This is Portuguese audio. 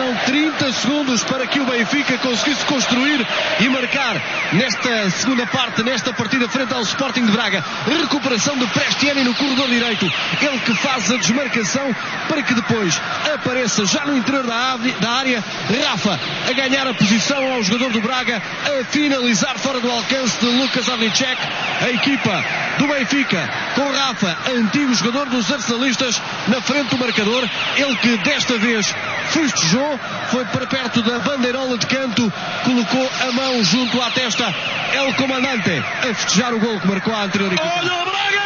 Faltaram 30 segundos para que o Benfica conseguisse construir e marcar nesta segunda parte, nesta partida frente ao Sporting de Braga. Recuperação de Prestiani no corredor direito. Ele que faz a desmarcação para que depois apareça já no interior da área Rafa a ganhar a posição ao jogador do Braga, a finalizar fora do alcance de Lukas Havlicek. A equipa do Benfica com Rafa, antigo jogador dos arsenalistas, na frente do marcador. Ele que desta vez festejou, foi para perto da bandeirola de canto, colocou a mão junto à testa. El Comandante a festejar o gol que marcou a anterior equipa. Olha o Braga!